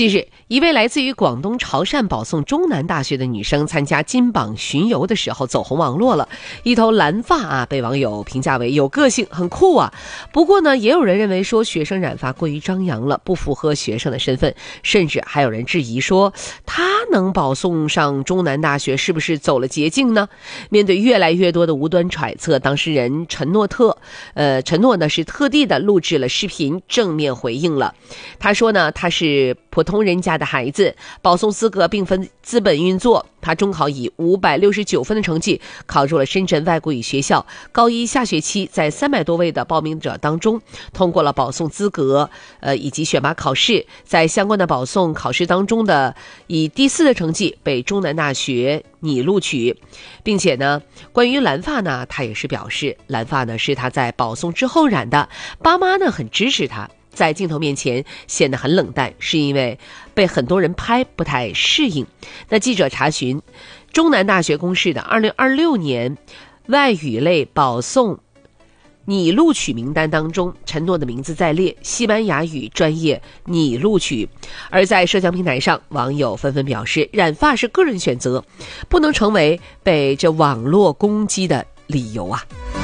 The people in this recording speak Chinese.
近日，一位来自于广东潮汕保送中南大学的女生参加金榜巡游的时候走红网络了，一头蓝发被网友评价为有个性，很酷啊。不过呢，也有人认为说学生染发过于张扬了，不符合学生的身份，甚至还有人质疑说她能保送上中南大学是不是走了捷径呢？面对越来越多的无端揣测，当事人承诺呢是特地的录制了视频正面回应了。他说呢，他是普通人家的孩子，保送资格并非资本运作。他中考以569分的成绩考入了深圳外国语学校，高一下学期在300多位的报名者当中通过了保送资格以及选拔考试，在相关的保送考试当中的以第4的成绩被中南大学拟录取。并且呢，关于蓝发呢，他也是表示蓝发呢是他在保送之后染的，爸妈呢很支持他，在镜头面前显得很冷淡，是因为被很多人拍不太适应。那记者查询中南大学公示的2026年外语类保送拟录取名单当中，陈诺的名字在列，西班牙语专业拟录取。而在社交平台上，网友纷纷表示，染发是个人选择，不能成为被这网络攻击的理由啊。